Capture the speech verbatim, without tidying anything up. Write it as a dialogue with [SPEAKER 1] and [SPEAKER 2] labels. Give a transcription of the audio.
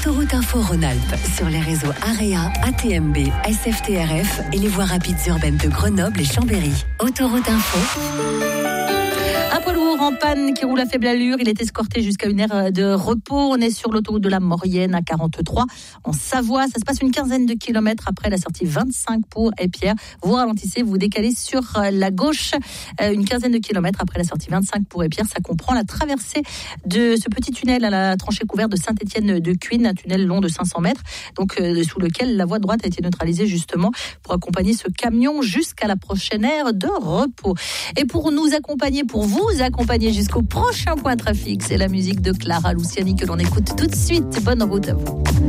[SPEAKER 1] Autoroute Info Rhône-Alpes sur les réseaux AREA, A T M B, S F T R F et les voies rapides urbaines de Grenoble et Chambéry. Autoroute Info.
[SPEAKER 2] Un poids lourd en panne qui roule à faible allure. Il est escorté jusqu'à une aire de repos. On est sur l'autoroute de la Maurienne à quarante-trois en Savoie. Ça se passe une quinzaine de kilomètres après la sortie vingt-cinq pour Épierre. Vous ralentissez, vous décalez sur la gauche. Une quinzaine de kilomètres après la sortie vingt-cinq pour Épierre. Ça comprend la traversée de ce petit tunnel à la tranchée couverte de Saint-Étienne de Cuines, un tunnel long de cinq cents mètres, donc euh, sous lequel la voie droite a été neutralisée justement pour accompagner ce camion jusqu'à la prochaine aire de repos. Et pour nous accompagner, pour vous accompagner jusqu'au prochain point trafic, c'est la musique de Clara Luciani que l'on écoute tout de suite. Bonne route à vous.